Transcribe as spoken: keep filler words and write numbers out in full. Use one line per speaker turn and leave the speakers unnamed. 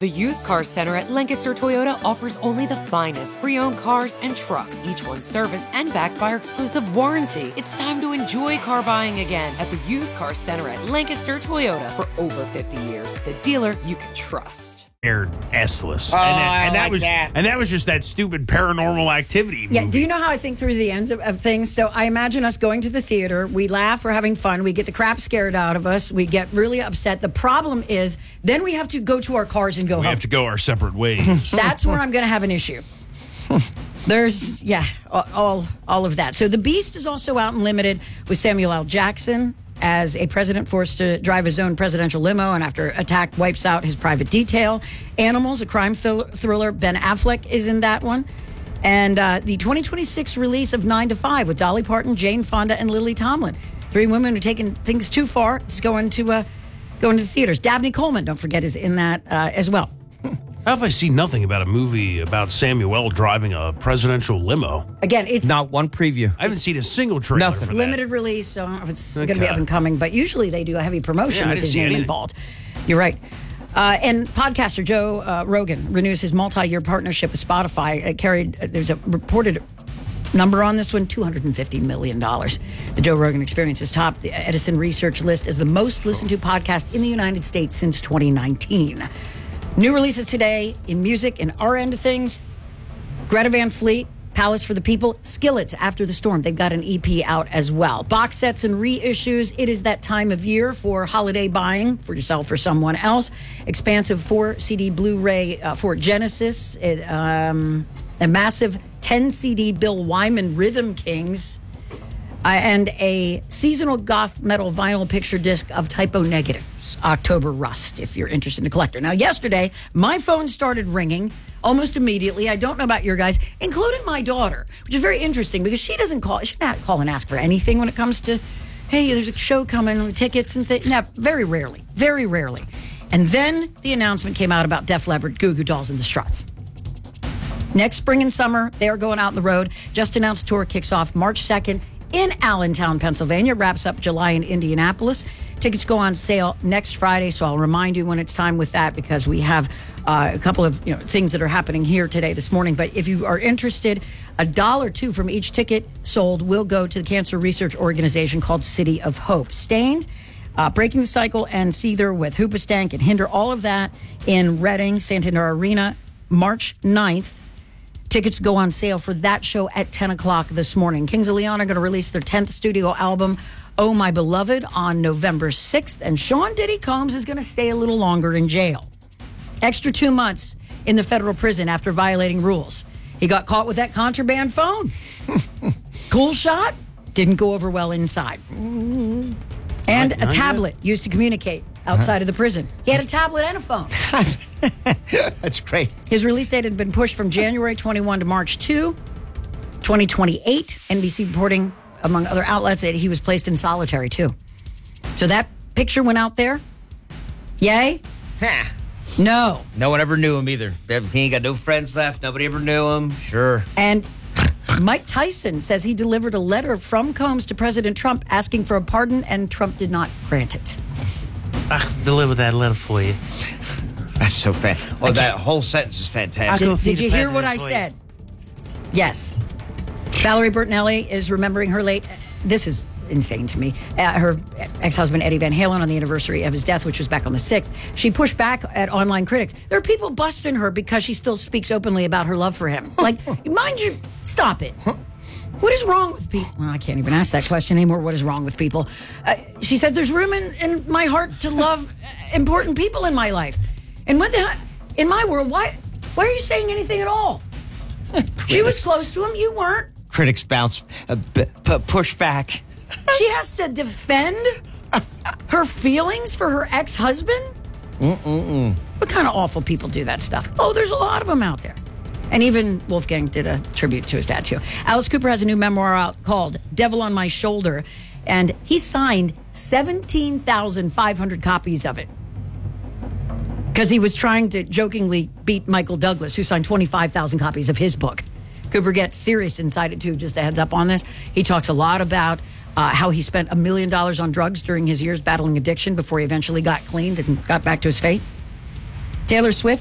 The Used Car Center at Lancaster Toyota offers only the finest pre-owned cars and trucks, each one serviced and backed by our exclusive warranty. It's time to enjoy car buying again at the Used Car Center at Lancaster Toyota. For over fifty years, the dealer you can trust.
Aired S-less.
Oh,
and that,
I
and that
like
was
that.
and that was just that stupid Paranormal Activity movie.
Yeah, do you know how I think through the end of, of things? So I imagine us going to the theater, we laugh, we're having fun, we get the crap scared out of us, we get really upset. The problem is then we have to go to our cars and go
we
home.
have to go our separate ways.
That's where I'm going to have an issue. There's, yeah, all all of that. So The Beast is also out and limited with Samuel L. Jackson as a president forced to drive his own presidential limo and after attack wipes out his private detail. Animals, a crime thr- thriller. Ben Affleck is in that one. And uh, the twenty twenty-six release of nine to five with Dolly Parton, Jane Fonda, and Lily Tomlin. Three women who are taking things too far. It's going to, uh, going to the theaters. Dabney Coleman, don't forget, is in that uh, as well.
How have I seen nothing about a movie about Samuel driving a presidential limo?
Again, it's
Not one preview.
I haven't seen a single trailer
Nothing.
for that.
limited release, so I don't know if it's
Okay.
going to be up and coming. But usually they do a heavy promotion
Yeah, I
with
didn't
his
see
name
anything.
involved. You're right. Uh, and podcaster Joe uh, Rogan renews his multi-year partnership with Spotify. It carried, uh, there's a reported number on this one, two hundred fifty million dollars. The Joe Rogan Experience is top the Edison Research list as the most listened to podcast in the United States since twenty nineteen. New releases today in music and our end of things. Greta Van Fleet, Palace for the People, Skillets, After the Storm. They've got an E P out as well. Box sets and reissues. It is that time of year for holiday buying for yourself or someone else. Expansive four C D Blu-ray uh, for Genesis. It, um, a massive ten C D Bill Wyman Rhythm Kings. Uh, and a seasonal goth metal vinyl picture disc of Typo Negative's October Rust, if you're interested in a collector. Now, yesterday, my phone started ringing almost immediately. I don't know about your guys, including my daughter, which is very interesting because she doesn't call, she doesn't call and ask for anything when it comes to, hey, there's a show coming, tickets and things. No, very rarely, very rarely. And then the announcement came out about Def Leppard, Goo Goo Dolls, and the Struts. Next spring and summer, they are going out on the road. Just announced tour kicks off March second. In Allentown, Pennsylvania, wraps up July in Indianapolis. Tickets go on sale next Friday, so I'll remind you when it's time with that because we have uh, a couple of you know, things that are happening here today, this morning. But if you are interested, a dollar two from each ticket sold will go to the cancer research organization called City of Hope. Stained, uh, Breaking the Cycle, and Seether with Hoopastank and Hinder, all of that in Reading, Santander Arena, March ninth. Tickets go on sale for that show at ten o'clock this morning. Kings of Leon are going to release their tenth studio album, Oh My Beloved, on November sixth. And Sean Diddy Combs is going to stay a little longer in jail. Extra two months in the federal prison after violating rules. He got caught with that contraband phone. Cool shot. Didn't go over well inside. And
Not-
a
not
tablet used to communicate outside of the prison. He had a tablet and a phone.
That's great.
His release date had been pushed from January twenty-first to March second, twenty twenty-eight. N B C reporting, among other outlets, that he was placed in solitary, too. So that picture went out there. Yay?
Ha.
No.
No one ever knew him either. He ain't got no friends left. Nobody ever knew him. Sure.
And Mike Tyson says he delivered a letter from Combs to President Trump asking for a pardon, and Trump did not grant it.
I'll deliver that letter for you.
That's so fan. Oh, that whole sentence is fantastic.
I'll go
Did,
feed
did you
the
hear
pet
what
there
I
for you.
said? Yes. Valerie Bertinelli is remembering her late. This is insane to me. Uh, her ex-husband Eddie Van Halen on the anniversary of his death, which was back on the sixth. She pushed back at online critics. There are people busting her because she still speaks openly about her love for him. Like, mind you, stop it. What is wrong with people? Well, I can't even ask that question anymore. What is wrong with people? Uh, she said, there's room in, in my heart to love important people in my life. And what the hell? In my world, why, why are you saying anything at all? She was close to him. You weren't.
Critics bounce, uh, b- p- push back.
She has to defend her feelings for her ex-husband? Mm-mm-mm. What kind of awful people do that stuff? Oh, there's a lot of them out there. And even Wolfgang did a tribute to his dad, too. Alice Cooper has a new memoir out called Devil on My Shoulder, and he signed seventeen thousand five hundred copies of it because he was trying to jokingly beat Michael Douglas, who signed twenty-five thousand copies of his book. Cooper gets serious inside it, too, just a heads up on this. He talks a lot about uh, how he spent a million dollars on drugs during his years battling addiction before he eventually got cleaned and got back to his faith. Taylor Swift